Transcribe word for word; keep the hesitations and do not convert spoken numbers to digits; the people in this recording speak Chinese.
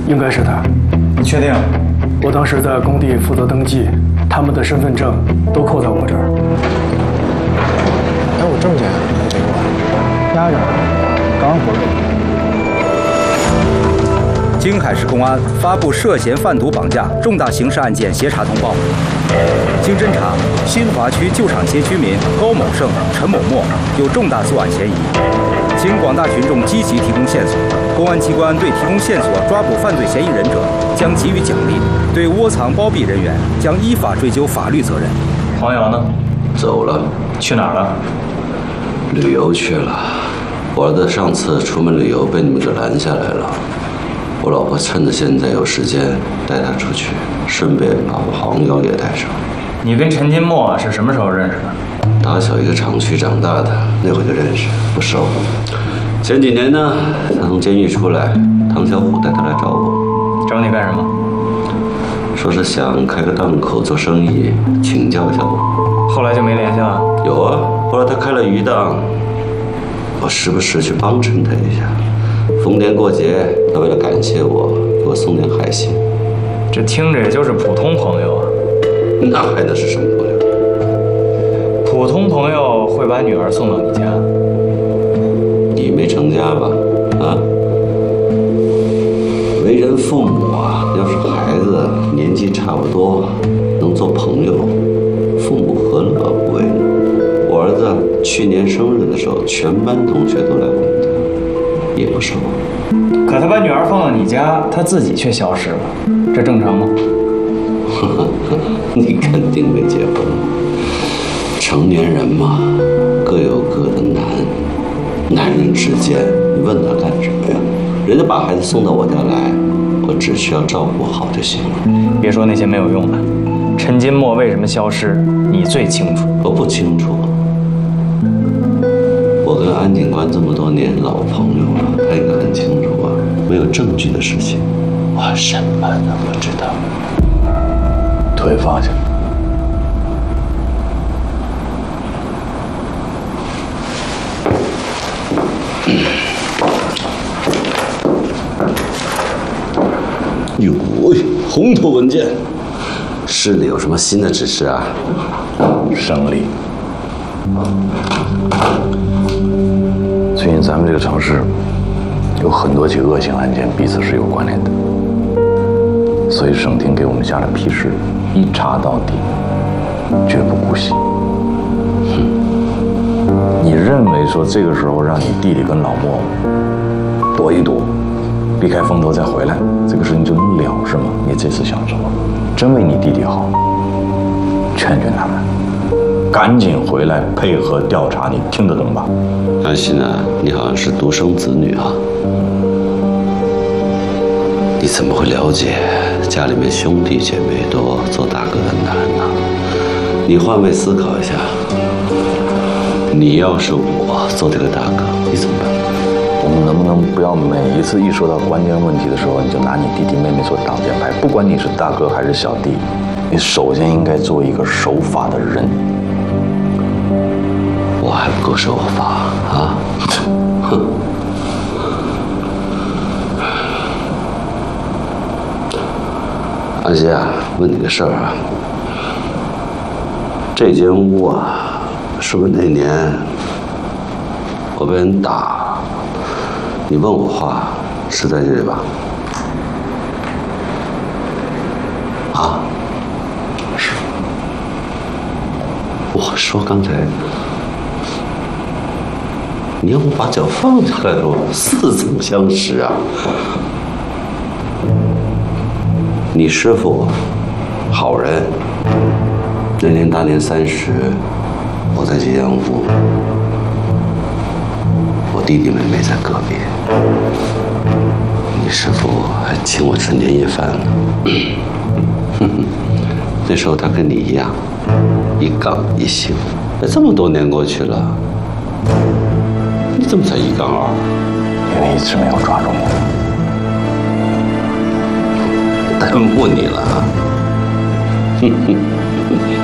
应该是他。 你确定？ 我当时在工地负责登记，他们的身份证都扣在我这儿。 哎，我证件没给我，压着，刚回来。 京海市公安发布涉嫌贩毒绑架重大刑事案件协查通报。经侦查，新华区旧厂街居民高某胜、陈某墨有重大作案嫌疑。经广大群众积极提供线索，公安机关对提供线索抓捕犯罪嫌疑人者将给予奖励，对窝藏包庇人员将依法追究法律责任。 黄瑶呢？ 走了。 去哪儿了？ 旅游去了。我儿子上次出门旅游被你们给拦下来了。我老婆趁着现在有时间带他出去，顺便把黄瑶也带上。 你跟陈金墨是什么时候认识的？ 打小一个厂区长大的，那会就认识，不熟。前几年呢，他从监狱出来，唐小虎带他来找我。 找你干什么？ 说是想开个档口做生意，请教一下我。 后来就没联系了？ 有啊，后来他开了鱼档，我时不时去帮衬他一下。逢年过节，他为了感谢我，给我送点海鲜。 这听着也就是普通朋友啊。 那还能是什么朋友？ 普通朋友会把女儿送到你家？ 你没成家吧？啊？为人父母啊，要是孩子年纪差不多，能做朋友，父母何乐而不为呢？我儿子去年生日的时候，全班同学都来问他。也不熟， 可他把女儿放到你家，他自己却消失了，这正常吗？ 你肯定没结婚，成年人嘛，各有各的难。男人之间，你问他干什么呀？人家把孩子送到我家来，我只需要照顾好就行了。 别说那些没有用的，陈金墨为什么消失，你最清楚。 我不清楚。我跟安警官这么多年老朋友了，他应该很清楚啊。没有证据的事情，我什么都不知道。 腿放下。 哟喂，红头文件，市里有什么新的指示啊？ 胜利。最近咱们这个城市有很多起恶性案件彼此是有关联的，所以省厅给我们下了批示，一查到底，绝不姑息。你认为说这个时候让你弟弟跟老莫躲一躲，避开风头再回来，这个事情就能了是吗？你这次想什么？真为你弟弟好，劝劝他们，赶紧回来配合调查，你听得懂吧？ 安心啊，你好像是独生子女啊，你怎么会了解家里面兄弟姐妹多，做大哥的难呢？你换位思考一下，你要是我做这个大哥，你怎么办？ 我们能不能不要每一次一说到关键问题的时候，你就拿你弟弟妹妹做挡箭牌？不管你是大哥还是小弟，你首先应该做一个守法的人。 我还不够守法啊！哼！安心啊，问你个事儿啊，这间屋啊，是不是那年我被人打，你问我话，是在这里吧？啊？是。我说刚才。你要不把脚放下来了，似曾相识啊！你师傅，好人。那年大年三十，我在这间屋，我弟弟妹妹在隔壁，你师傅还请我吃年夜饭呢。那时候他跟你一样，一杠一性。这么多年过去了。你怎么才一杠二？ 因为一直没有抓住你， 耽误你了。